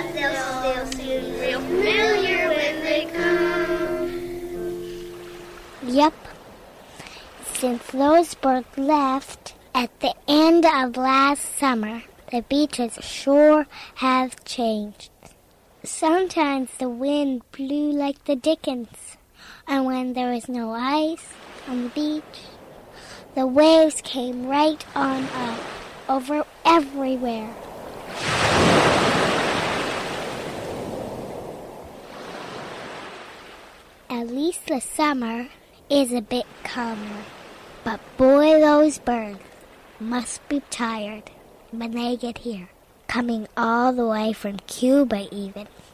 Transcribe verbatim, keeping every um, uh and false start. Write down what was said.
but they'll still seem real familiar when they come. Yep. Since those birds left at the end of last summer, the beaches sure have changed. Sometimes the wind blew like the dickens, and when there was no ice on the beach, the waves came right on up over everywhere. At least the summer is a bit calmer. But boy, those birds must be tired when they get here, coming all the way from Cuba even.